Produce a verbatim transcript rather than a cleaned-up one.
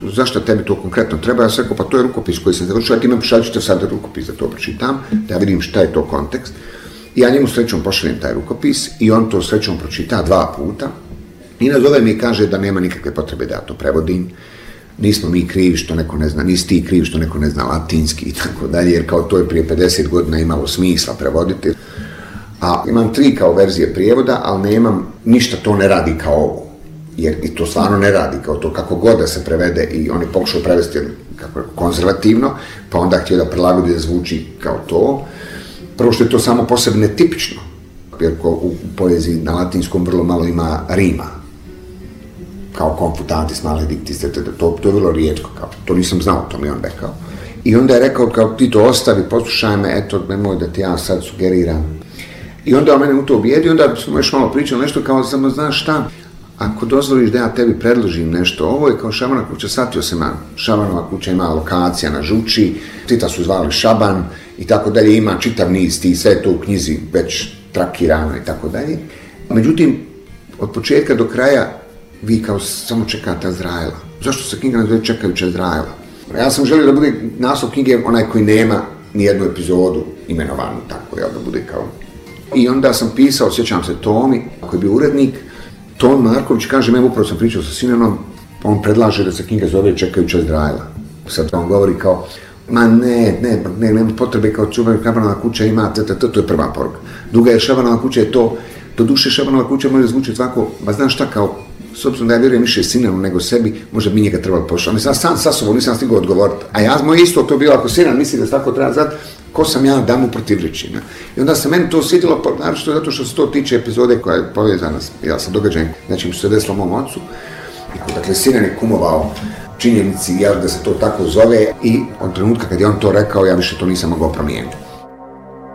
Zašto tebi to konkretno treba? Ja sam rekao, pa to je rukopis koji sam završio, a ti me pošaljite sad rukopis da to pročitam, da vidim šta je to kontekst. I ja njemu srećom pošaljem taj rukopis i on to srećom pročita dva puta i nazove mi i kaže da nema nikakve potrebe da ja to prevodim. Nismo mi krivi što neko ne zna, nisi ti krivi što neko ne zna latinski i tako dalje, jer kao to je prije pedeset godina imalo smisla prevoditi. A imam tri kao verzije prijevoda, ali nemam, ništa to ne radi kao ovo. Jer i to stvarno ne radi kao to, kako god da se prevede i oni pokušaju prevesti kako je, konzervativno, pa onda htio da prilagodi da zvuči kao to. Prvo što je to samo po sebi netipično, jer u poeziji na latinskom vrlo malo ima rima, kao konfutantis, male dictis, to, to je vrlo rijetko, kao, to nisam znao, to mi on rekao. I onda je rekao, kao ti to ostavi, poslušaj me, eto, nemoj da ti ja sad sugeriram. I onda on mene u to ubijedi, onda smo još malo pričali nešto kao, samo znaš šta, ako dozvoliš da ja tebi predložim nešto, ovo je kao Šabanova kuća, shvatio sam ja, Šabanova kuća ima lokacija na Žuči, Tita su zvali Šaban i tako dalje, ima čitav niz ti, sve to u knjizi već trakirano i tako dalje. Međutim, od početka do kraja vi kao samo čekate Azraela. Zašto se knjiga nazove Čekajući Azraela? Ja sam želio da bude naslov knjige onaj koji nema nijednu epizodu imenovanu tako, jel, da bude kao... I onda sam pisao, sjećam se Tomi, koji je bio urednik, Tom Marković kaže, me upravo sam pričao sa Sinanom, on predlaže da se knjiga zove Čekajući Azraela. Sad on govori kao, ma ne, ne, ne, nema potrebe kao Šabanova kuća ima, to, to, to je prva poruka. Druga je Šabanova kuća je to, do duše Šabanova kuća može zvučiti svako, ba znaš šta kao, s obzirom da ja vjerujem više Sinanu nego sebi, možda bi njega trebalo pošao. Mislim, sam sa sobom nisam stigao odgovoriti. A ja, moj isto to bilo, ako Sinan misli da se tako treba znati, ko sam ja da mu protivreći. I onda se meni to svidjelo, naravno zato što se to tiče epizode koja je povezana ja, sa događajem, znači što se desilo mom ocu. I, dakle, Sinan je kumovao činjenici jel, da se to tako zove i od trenutka kad je on to rekao, ja više to nisam mogao promijeniti.